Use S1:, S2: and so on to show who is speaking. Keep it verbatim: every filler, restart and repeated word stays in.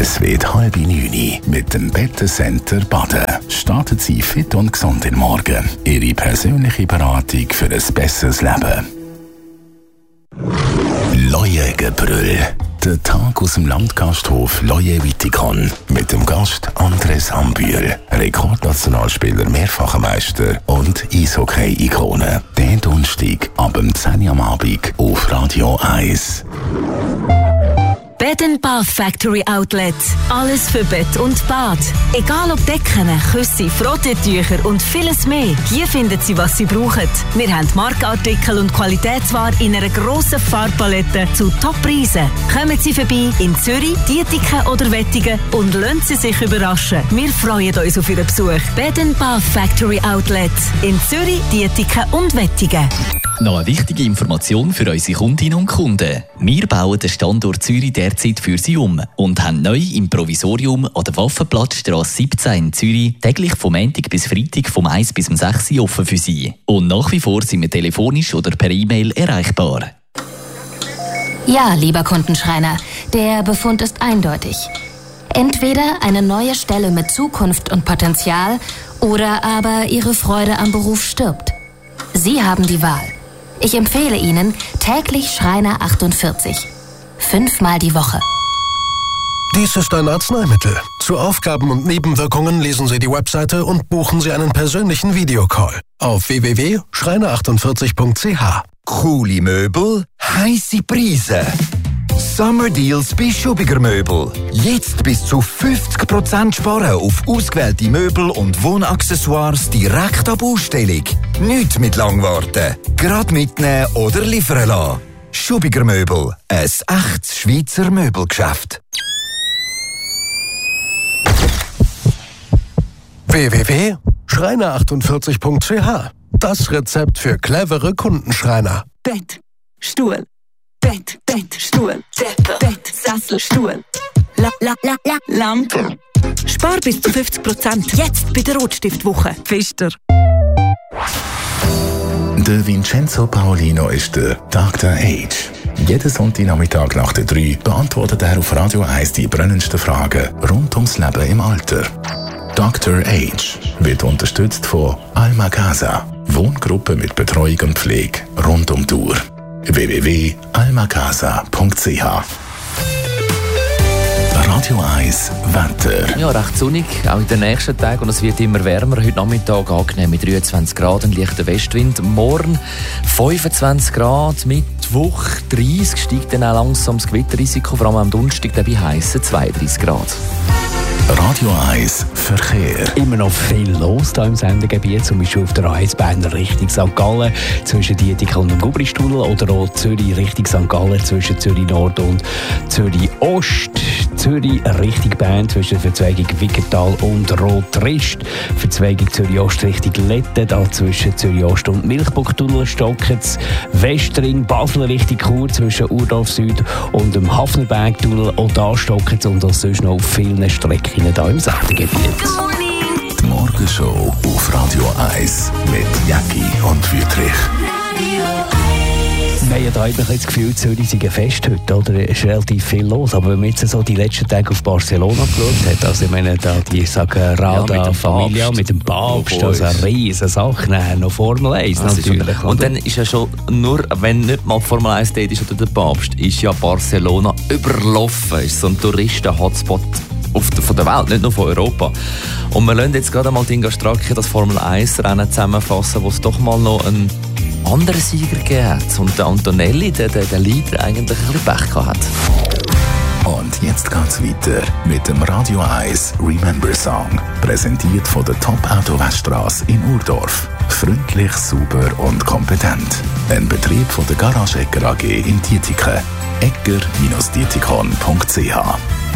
S1: Es wird halb neun mit dem Bettencenter Baden. Starten Sie fit und gesund in den Morgen. Ihre persönliche Beratung für ein besseres Leben. Leuengebrüll. Der Tag aus dem Landgasthof Leue-Wittikon mit dem Gast Andres Ambühl, Rekordnationalspieler, mehrfacher Meister und Eishockey-Ikone. Den Donnerstag ab dem zehn Uhr am Abend auf Radio eins.
S2: Bed and Bath Factory Outlet. Alles für Bett und Bad. Egal ob Decken, Küsse, Frottentücher und vieles mehr. Hier finden Sie, was Sie brauchen. Wir haben Markenartikel und Qualitätsware in einer grossen Farbpalette zu Top-Preisen. Kommen Sie vorbei in Zürich, Dietiken oder Wettigen und lassen Sie sich überraschen. Wir freuen uns auf Ihren Besuch. Bed and Bath Factory Outlet. In Zürich, Dietiken und Wettigen.
S3: Noch eine wichtige Information für unsere Kundinnen und Kunden. Wir bauen den Standort Zürich derzeit für Sie um und haben neu im Provisorium an der Waffenplatzstrasse siebzehn in Zürich täglich vom Montag bis Freitag vom eins bis sechs Uhr offen für Sie. Und nach wie vor sind wir telefonisch oder per E-Mail erreichbar.
S4: Ja, lieber Kundenschreiner, der Befund ist eindeutig. Entweder eine neue Stelle mit Zukunft und Potenzial oder aber Ihre Freude am Beruf stirbt. Sie haben die Wahl. Ich empfehle Ihnen täglich Schreiner achtundvierzig. Fünfmal die Woche.
S5: Dies ist ein Arzneimittel. Zu Aufgaben und Nebenwirkungen lesen Sie die Webseite und buchen Sie einen persönlichen Videocall auf w w w punkt schreiner achtundvierzig punkt c h.
S6: Coole Möbel, heisse Preise. Summer Deals bei Schubiger Möbel. Jetzt bis zu fünfzig Prozent sparen auf ausgewählte Möbel und Wohnaccessoires direkt ab Ausstellung. Nicht mit Langwarten. Gerade mitnehmen oder liefern lassen. Schubiger Möbel. Ein echtes Schweizer Möbelgeschäft.
S5: w w w punkt schreiner achtundvierzig punkt c h. Das Rezept für clevere Kundenschreiner.
S7: Bett, Stuhl, Bett, Bett, Stuhl, Bett, Bett, Sessel, Stuhl, la, la, la, la, Lampe. Spar bis zu fünfzig Prozent. Jetzt bei der Rotstiftwoche. Pfister.
S1: Der Vincenzo Paolino ist der Doktor H. Jeden Sonntagnachmittag nach der drei beantwortet er auf Radio eins die brennendsten Fragen rund ums Leben im Alter. Doktor H wird unterstützt von Alma Casa, Wohngruppe mit Betreuung und Pflege rund um die Uhr. w w w punkt alma casa punkt c h. Radio eins Wetter.
S8: Ja, recht sonnig, auch in den nächsten Tagen. Und es wird immer wärmer. Heute Nachmittag angenehm mit dreiundzwanzig Grad, ein leichter Westwind. Morgen fünfundzwanzig Grad, Mittwoch dreißig, steigt dann auch langsam das Gewitterrisiko. Vor allem am Donnerstag dabei heissen zweiunddreißig Grad.
S1: Radio eins Verkehr.
S9: Immer noch viel los hier im Sendegebiet, zum Beispiel auf der A eins Berner Richtung Sankt Gallen zwischen Dietiken und dem Gubristuhl oder auch Zürich Richtung Sankt Gallen zwischen Zürich Nord und Zürich Ost. Zürich Richtung Bern zwischen der Verzweigung Wickertal und Rotrist. Verzweigung Zürich Ost Richtung Letten, da zwischen Zürich Ost und Milchburgtunnel stocket's. Westring Basel Richtung Chur zwischen Urdorf Süd und dem Hafnerbergtunnel, auch da stocket's und auch sonst noch auf vielen Strecken hier im Sendegebiet.
S1: Die Morgenshow auf Radio eins mit Jacki und Wüthrich.
S9: Wir haben ja da eigentlich das Gefühl, Zürich sei ein Fest heute, oder? Es ist relativ viel los. Aber wenn man jetzt so die letzten Tage auf Barcelona geschaut hat, also ich meine, da die Sagrada ja, Familia mit dem Papst, also eine riesige Sache, nachher noch Formel eins
S8: das
S9: natürlich.
S8: Ist, und dann ist ja schon, nur wenn nicht mal Formel eins dort ist oder der Papst, ist ja Barcelona überlaufen, ist so ein Touristen-Hotspot auf der, von der Welt, nicht nur von Europa. Und wir lassen jetzt gerade mal die Inga Stracke das Formel eins Rennen zusammenfassen, wo es doch mal noch einen anderen Sieger gegeben hat. Und der Antonelli, der, der, der Leader, eigentlich ein bisschen Pech gehabt hat.
S1: Und jetzt geht's weiter mit dem Radio eins Remember Song. Präsentiert von der Top Auto Weststrasse in Urdorf. Freundlich, sauber und kompetent. Ein Betrieb von der Garage Egger A G in Dietiken. egger Bindestrich dietikon punkt c h.